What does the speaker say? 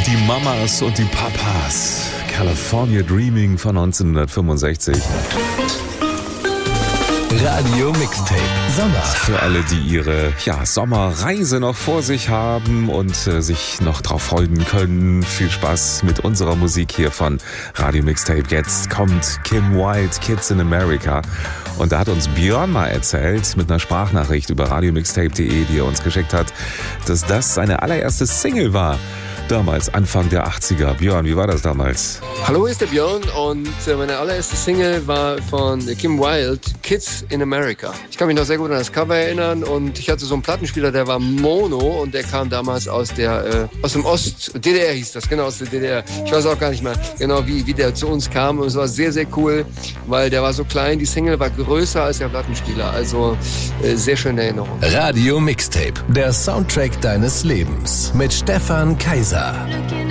Die Mamas und die Papas. California Dreaming von 1965. Radio Mixtape Sommer. Für alle, die ihre Sommerreise noch vor sich haben und sich noch drauf freuen können. Viel Spaß mit unserer Musik hier von Radio Mixtape. Jetzt kommt Kim Wilde, Kids in America. Und da hat uns Björn mal erzählt, mit einer Sprachnachricht über radiomixtape.de, die er uns geschickt hat, dass das seine allererste Single war. Damals, Anfang der 80er. Björn, wie war das damals? Hallo, hier ist der Björn und meine allererste Single war von Kim Wilde, Kids in America. Ich kann mich noch sehr gut an das Cover erinnern und ich hatte so einen Plattenspieler, der war Mono und der kam damals aus dem DDR hieß das, genau, aus der DDR. Ich weiß auch gar nicht mehr genau, wie der zu uns kam und es war sehr, sehr cool, weil der war so klein, die Single war größer als der Plattenspieler, also sehr schöne Erinnerung. Radio Mixtape, der Soundtrack deines Lebens mit Stefan Kaiser.